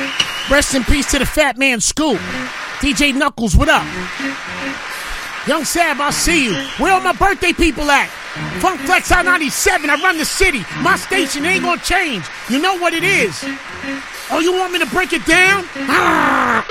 Rest in peace to the fat man Scoop. DJ Knuckles, what up? Young Sab, I see you. Where all my birthday people at? Funk Flex out 97, I run the city. My station ain't gonna change. You know what it is. Oh, you want me to break it down?